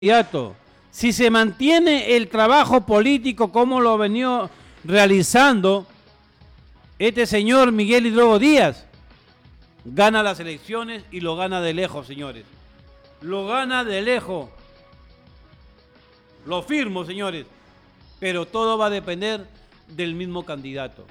candidato, si se mantiene el trabajo político como lo ha venido realizando este señor Miguel Hidrogo Díaz, gana las elecciones y lo gana de lejos, señores. Lo gana de lejos. Lo firmo, señores. Pero todo va a depender del mismo candidato.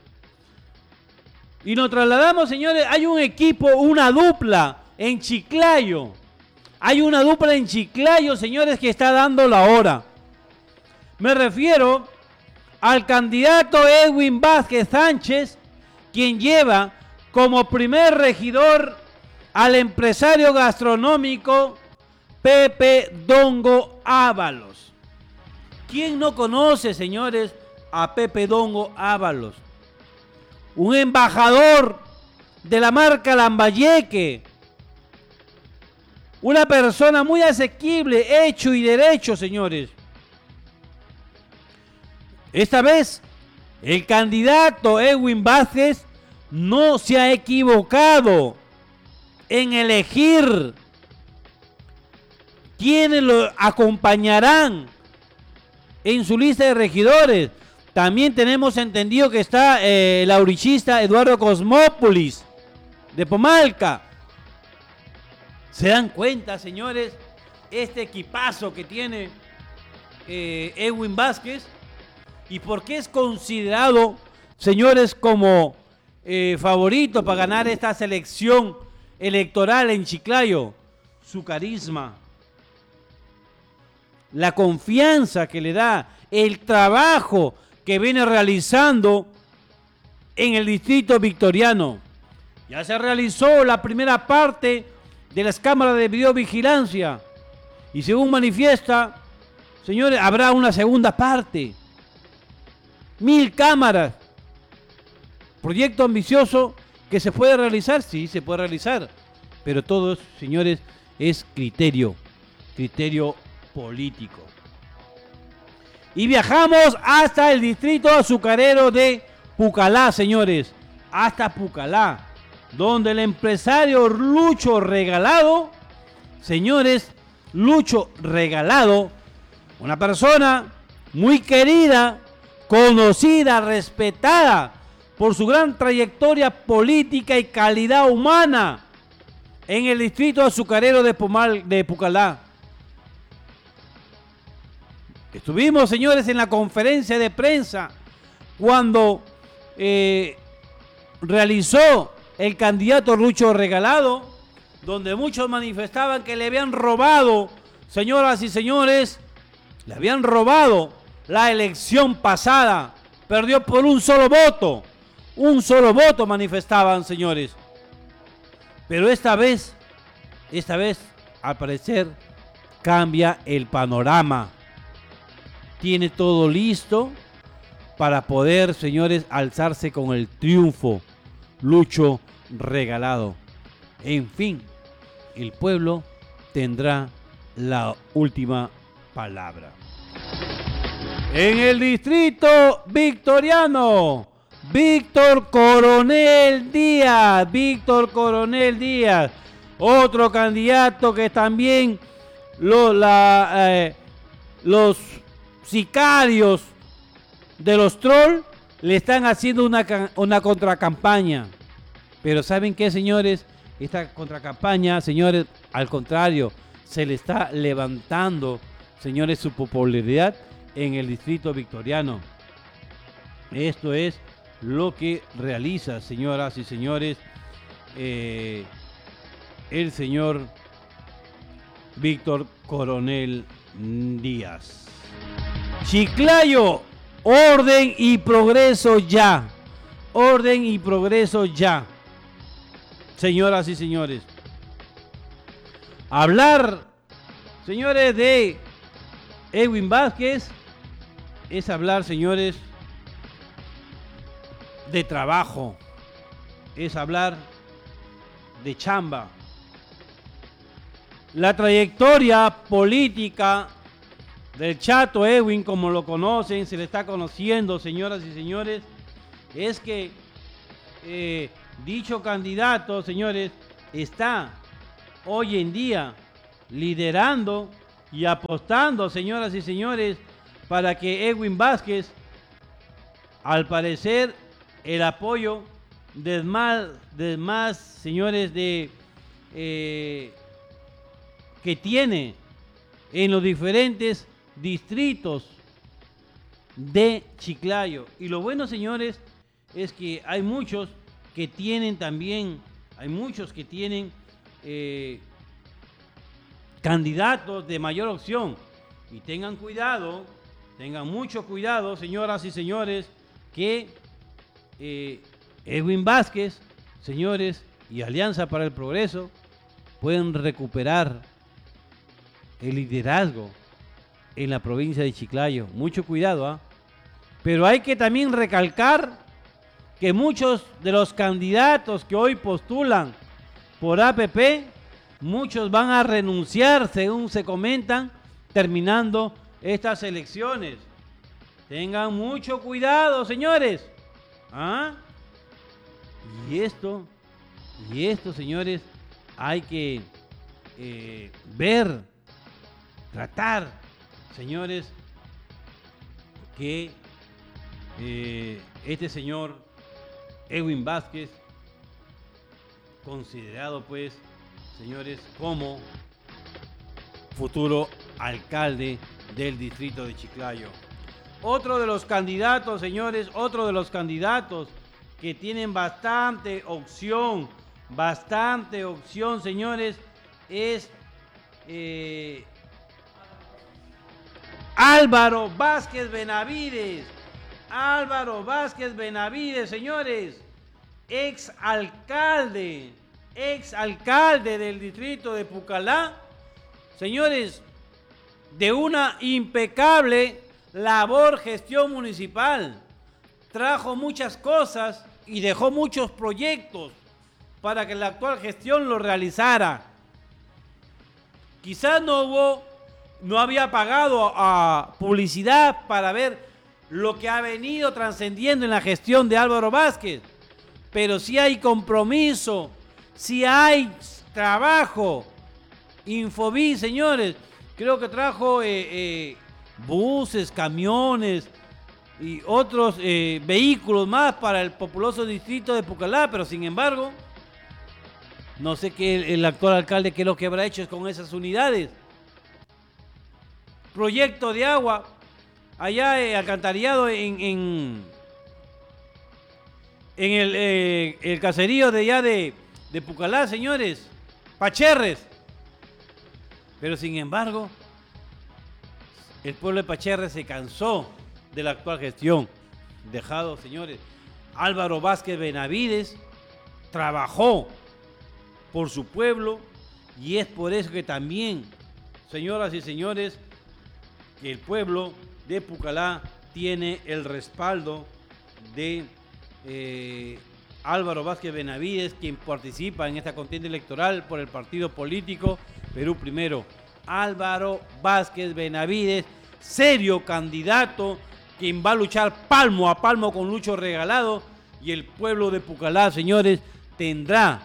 Y nos trasladamos, señores, hay un equipo, una dupla en Chiclayo. Hay una dupla en Chiclayo, señores, que está dando la hora. Me refiero al candidato Edwin Vázquez Sánchez, quien lleva como primer regidor al empresario gastronómico Pepe Dongo Ábalos. ¿Quién no conoce, señores, a Pepe Dongo Ábalos? Un embajador de la marca Lambayeque. Una persona muy asequible, hecho y derecho, señores. Esta vez, el candidato Edwin Vázquez no se ha equivocado en elegir quiénes lo acompañarán en su lista de regidores. También tenemos entendido que está el aurichista Eduardo Cosmópolis, de Pomalca. ¿Se dan cuenta, señores, este equipazo que tiene Edwin Vázquez? ¿Y por qué es considerado, señores, como favorito para ganar esta selección electoral en Chiclayo? Su carisma, la confianza que le da, el trabajo que viene realizando en el distrito victoriano. Ya se realizó la primera parte de las cámaras de videovigilancia y según manifiesta, señores, habrá una segunda parte. 1000 cámaras. Proyecto ambicioso que se puede realizar, sí, se puede realizar, pero todo, señores, es criterio político. Y viajamos hasta el distrito azucarero de Pucallá, señores, hasta Pucallá, donde el empresario Lucho Regalado, señores, Lucho Regalado, una persona muy querida, conocida, respetada por su gran trayectoria política y calidad humana en el distrito azucarero de Pucallá. Estuvimos, señores, en la conferencia de prensa cuando realizó el candidato Lucho Regalado, donde muchos manifestaban que le habían robado, señoras y señores, le habían robado la elección pasada. Perdió por un solo voto manifestaban, señores. Pero esta vez, al parecer, cambia el panorama. Tiene todo listo para poder, señores, alzarse con el triunfo. Lucho Regalado. En fin, el pueblo tendrá la última palabra. En el distrito victoriano, Víctor Coronel Díaz, otro candidato que también los sicarios de los trolls le están haciendo una contracampaña. Pero ¿saben qué, señores? Esta contracampaña, señores, al contrario, se le está levantando, señores, su popularidad en el distrito victoriano. Esto es lo que realiza, señoras y señores, el señor Víctor Coronel Díaz. Chiclayo, orden y progreso ya. Orden y progreso ya. Señoras y señores. Hablar, señores, de Edwin Vázquez es hablar, señores, de trabajo. Es hablar de chamba. La trayectoria política del Chato Edwin, como lo conocen, se le está conociendo, señoras y señores, es que dicho candidato, señores, está hoy en día liderando y apostando, señoras y señores, para que Edwin Vázquez, al parecer, el apoyo de más señores que tiene en los diferentes distritos de Chiclayo. Y lo bueno, señores, es que hay muchos que tienen también, candidatos de mayor opción. Y tengan cuidado, tengan mucho cuidado, señoras y señores, que Edwin Vázquez, señores, y Alianza para el Progreso pueden recuperar el liderazgo en la provincia de Chiclayo. Mucho cuidado, ¿eh? Pero hay que también recalcar que muchos de los candidatos que hoy postulan por APP, muchos van a renunciar, según se comentan, terminando estas elecciones. Tengan mucho cuidado, señores. ¿Ah? Y esto, señores, hay que ver, tratar, señores, que este señor Edwin Vázquez, considerado pues, señores, como futuro alcalde del distrito de Chiclayo. Otro de los candidatos, señores, que tienen bastante opción, señores, es Álvaro Vázquez Benavides. Álvaro Vázquez Benavides, señores, ex alcalde del distrito de Pucallá, señores, de una impecable gestión municipal. Trajo muchas cosas y dejó muchos proyectos para que la actual gestión lo realizara. Quizás no había pagado a publicidad para ver lo que ha venido trascendiendo en la gestión de Álvaro Vázquez, pero sí hay compromiso, sí hay trabajo. Infoví, señores, creo que trajo buses, camiones y otros vehículos más para el populoso distrito de Pucallá, pero sin embargo, no sé qué el actual alcalde qué es lo que habrá hecho con esas unidades. Proyecto de agua, allá alcantarillado en el caserío de allá de Pucallá, señores, Pacherres. Pero sin embargo, el pueblo de Pacherres se cansó de la actual gestión. Dejado, señores, Álvaro Vázquez Benavides trabajó por su pueblo y es por eso que también, señoras y señores, que el pueblo de Pucallá tiene el respaldo de Álvaro Vázquez Benavides, quien participa en esta contienda electoral por el partido político Perú Primero. Álvaro Vázquez Benavides, serio candidato, quien va a luchar palmo a palmo con Lucho Regalado, y el pueblo de Pucallá, señores, tendrá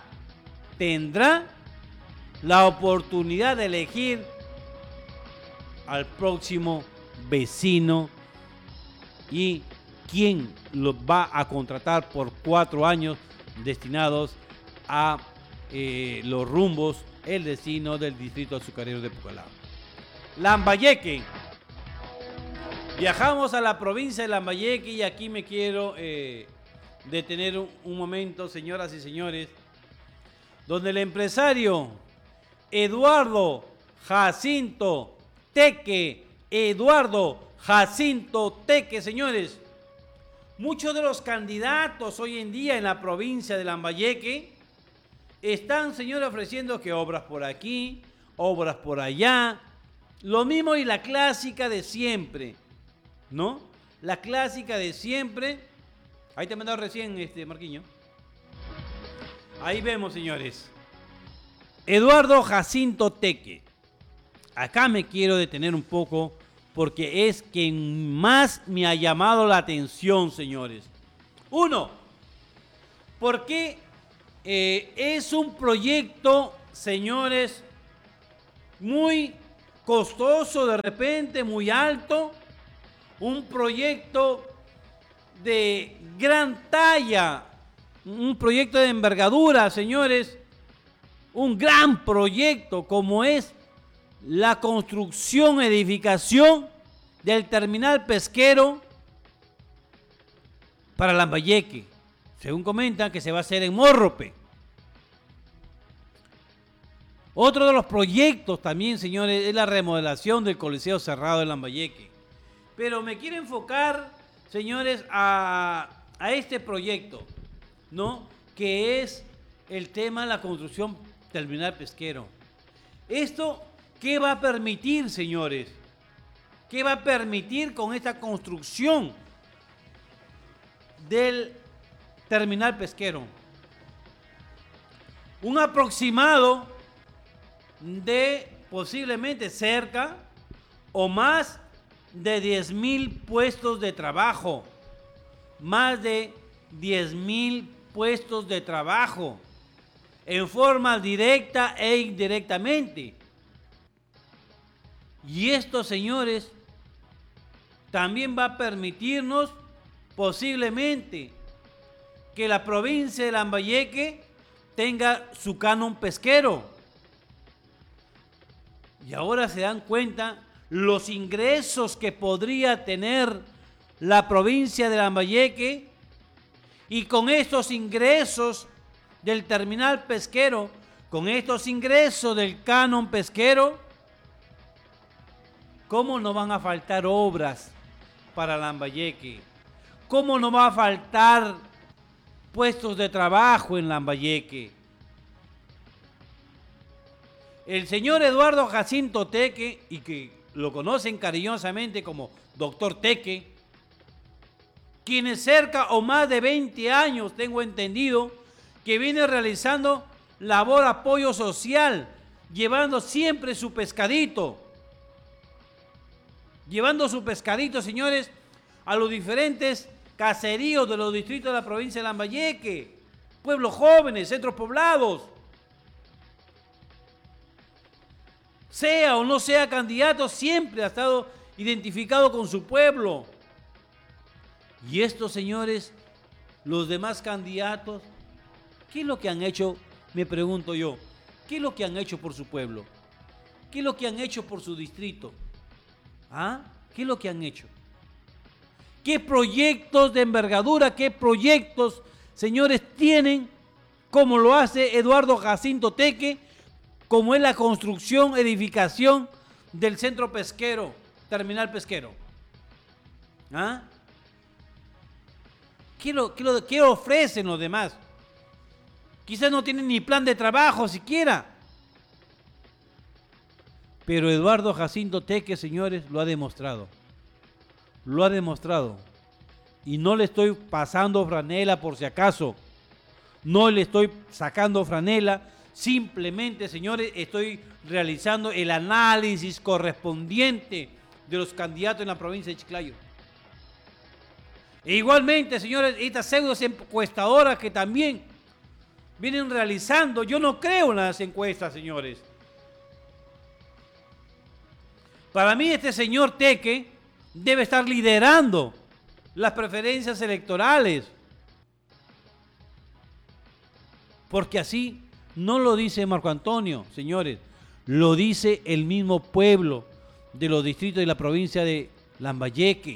la oportunidad de elegir al próximo vecino y quién lo va a contratar por 4 años destinados a los rumbos, el destino del distrito azucarero de Pucallá. Lambayeque. Viajamos a la provincia de Lambayeque y aquí me quiero detener un momento, señoras y señores, donde el empresario Eduardo Jacinto Teque, señores, muchos de los candidatos hoy en día en la provincia de Lambayeque están, señores, ofreciendo que obras por aquí, obras por allá, lo mismo y la clásica de siempre, ¿no? La clásica de siempre. Ahí te he mandado recién, Marquiño. Ahí vemos, señores. Eduardo Jacinto Teque. Acá me quiero detener un poco porque es quien más me ha llamado la atención, señores. Uno, porque es un proyecto, señores, muy costoso de repente, muy alto, un proyecto de gran talla, un proyecto de envergadura, señores, un gran proyecto como es la construcción, edificación del terminal pesquero para Lambayeque. Según comentan que se va a hacer en Morrope. Otro de los proyectos también, señores, es la remodelación del Coliseo Cerrado de Lambayeque. Pero me quiero enfocar, señores, a este proyecto, ¿no? Que es el tema de la construcción terminal pesquero. ¿Esto qué va a permitir, señores? ¿Qué va a permitir con esta construcción del terminal pesquero? Un aproximado de posiblemente cerca o más de 10,000 puestos de trabajo. Más de 10,000 puestos de trabajo en forma directa e indirectamente. Y esto, señores, también va a permitirnos posiblemente que la provincia de Lambayeque tenga su canon pesquero. Y ahora se dan cuenta los ingresos que podría tener la provincia de Lambayeque, y con estos ingresos del terminal pesquero, con estos ingresos del canon pesquero, ¿cómo no van a faltar obras para Lambayeque? ¿Cómo no va a faltar puestos de trabajo en Lambayeque? El señor Eduardo Jacinto Teque, y que lo conocen cariñosamente como Doctor Teque, quien es cerca o más de 20 años, tengo entendido, que viene realizando labor apoyo social, llevando siempre su pescadito. Llevando su pescadito, señores, a los diferentes caseríos de los distritos de la provincia de Lambayeque, pueblos jóvenes, centros poblados. Sea o no sea candidato, siempre ha estado identificado con su pueblo. Y estos señores, los demás candidatos, ¿qué es lo que han hecho? Me pregunto yo, ¿qué es lo que han hecho por su pueblo? ¿Qué es lo que han hecho por su distrito? ¿Ah? ¿Qué es lo que han hecho? ¿Qué proyectos de envergadura, qué proyectos, señores, tienen, como lo hace Eduardo Jacinto Teque, como es la construcción, edificación del centro pesquero, terminal pesquero? ¿Ah? ¿Qué ofrecen los demás? Quizás no tienen ni plan de trabajo siquiera. Pero Eduardo Jacinto Teque, señores, lo ha demostrado. Lo ha demostrado. Y no le estoy pasando franela por si acaso. No le estoy sacando franela. Simplemente, señores, estoy realizando el análisis correspondiente de los candidatos en la provincia de Chiclayo. E igualmente, señores, estas pseudo encuestadoras que también vienen realizando, yo no creo en las encuestas, señores. Para mí este señor Teque debe estar liderando las preferencias electorales. Porque así no lo dice Marco Antonio, señores, lo dice el mismo pueblo de los distritos de la provincia de Lambayeque.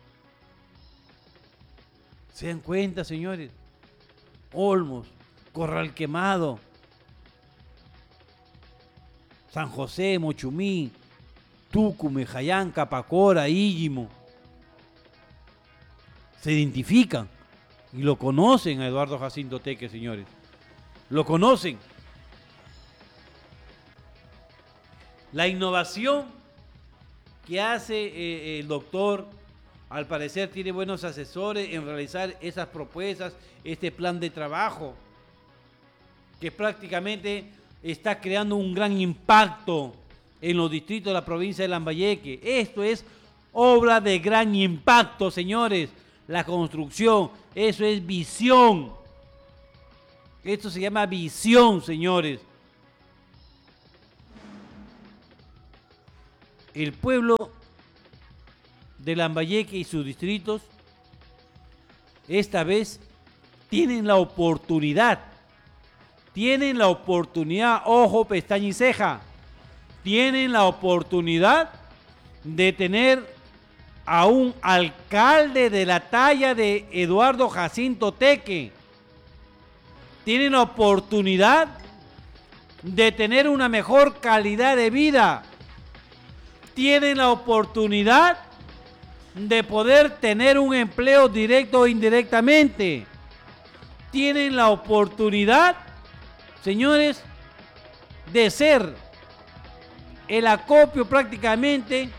¿Se dan cuenta, señores? Olmos, Corral Quemado, San José, Mochumí, Tucumán, Jayán, Capacora, Íllimo. Se identifican y lo conocen a Eduardo Jacinto Teque, señores. Lo conocen. La innovación que hace el doctor, al parecer tiene buenos asesores en realizar esas propuestas, este plan de trabajo, que prácticamente está creando un gran impacto en los distritos de la provincia de Lambayeque. Esto es obra de gran impacto, señores. La construcción, eso es visión. Esto se llama visión, señores. el pueblo de Lambayeque y sus distritos esta vez tienen la oportunidad, ojo, pestaña y ceja, tienen la oportunidad de tener a un alcalde de la talla de Eduardo Jacinto Teque. Tienen la oportunidad de tener una mejor calidad de vida. Tienen la oportunidad de poder tener un empleo directo o indirectamente. Tienen la oportunidad, señores, de ser el acopio prácticamente,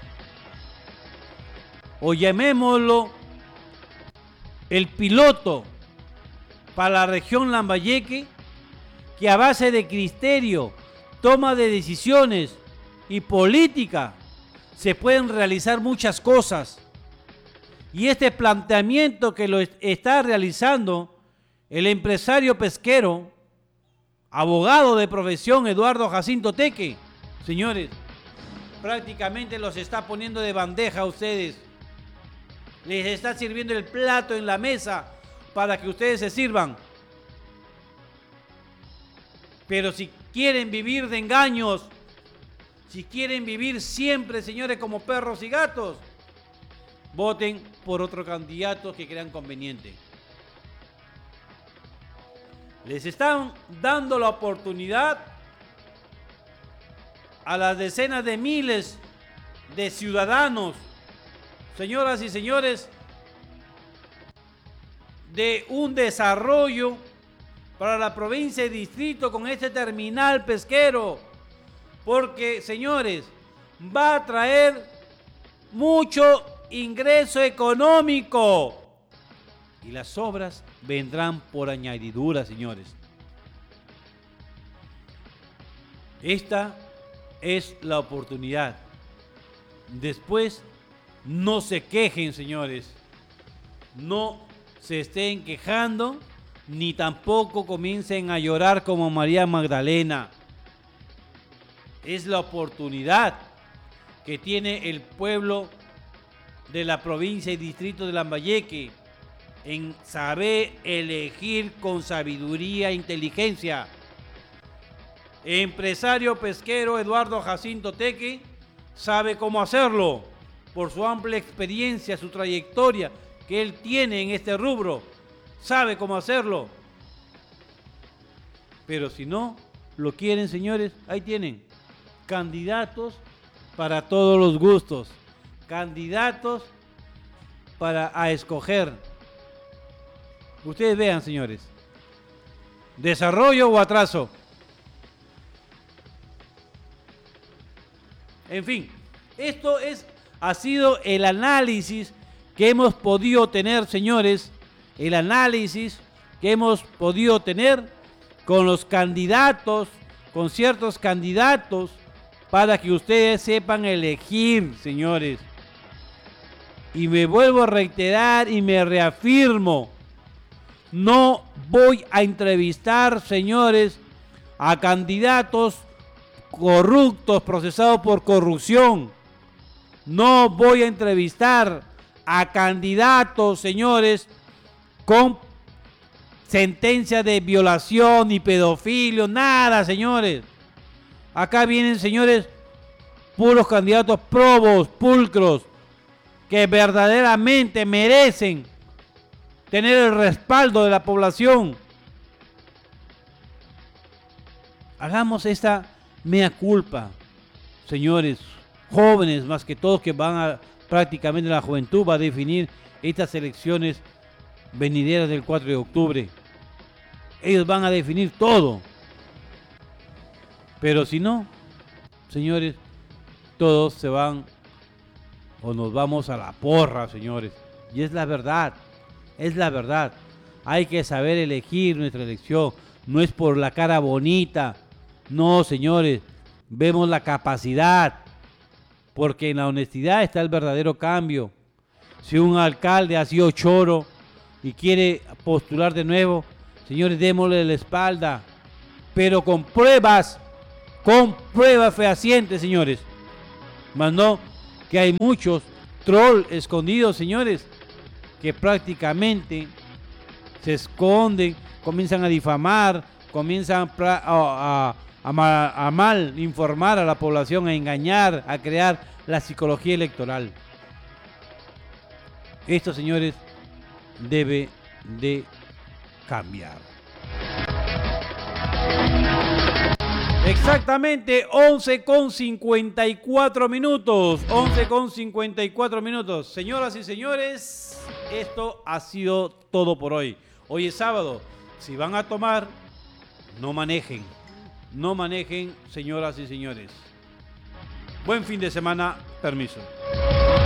o llamémoslo, el piloto para la región Lambayeque, que a base de criterio, toma de decisiones y política se pueden realizar muchas cosas. Y este planteamiento que lo está realizando el empresario pesquero, abogado de profesión Eduardo Jacinto Teque, señores, prácticamente los está poniendo de bandeja a ustedes. Les está sirviendo el plato en la mesa para que ustedes se sirvan. Pero si quieren vivir de engaños, si quieren vivir siempre, señores, como perros y gatos, voten por otro candidato que crean conveniente. Les están dando la oportunidad a las decenas de miles de ciudadanos, señoras y señores, de un desarrollo para la provincia y distrito con este terminal pesquero, porque, señores, va a traer mucho ingreso económico y las obras vendrán por añadidura, señores. Esta es la oportunidad. Después, no se quejen, señores. No se estén quejando, ni tampoco comiencen a llorar como María Magdalena. Es la oportunidad que tiene el pueblo de la provincia y distrito de Lambayeque en saber elegir con sabiduría e inteligencia. Empresario pesquero Eduardo Jacinto Teque sabe cómo hacerlo por su amplia experiencia, su trayectoria que él tiene en este rubro. Sabe cómo hacerlo. Pero si no lo quieren, señores, ahí tienen candidatos para todos los gustos, candidatos para a escoger. Ustedes vean, señores, desarrollo o atraso. En fin, esto ha sido el análisis que hemos podido tener, señores, el análisis que hemos podido tener con los candidatos, con ciertos candidatos, para que ustedes sepan elegir, señores. Y me vuelvo a reiterar y me reafirmo, no voy a entrevistar, señores, a candidatos corruptos, procesados por corrupción. No voy a entrevistar a candidatos, señores, con sentencia de violación y pedofilio, nada, señores. Acá vienen, señores, puros candidatos probos, pulcros, que verdaderamente merecen tener el respaldo de la población. Hagamos esta mea culpa, señores, jóvenes, más que todos, que van a prácticamente la juventud va a definir estas elecciones venideras del 4 de octubre. Ellos van a definir todo. Pero si no, señores, todos se van o nos vamos a la porra, señores. Y es la verdad, es la verdad. Hay que saber elegir nuestra elección. No es por la cara bonita. No, señores, vemos la capacidad. Porque en la honestidad está el verdadero cambio. Si un alcalde ha sido choro y quiere postular de nuevo, señores, démosle la espalda. Pero con pruebas fehacientes, señores. Más no que hay muchos troll escondidos, señores, que prácticamente se esconden, comienzan a difamar, comienzan a mal informar a la población, a engañar, a crear la psicología electoral. Esto, señores, debe de cambiar. Exactamente 11:54 minutos. 11:54 minutos. Señoras y señores, esto ha sido todo por hoy. Hoy es sábado. Si van a tomar, no manejen. No manejen, señoras y señores. Buen fin de semana. Permiso.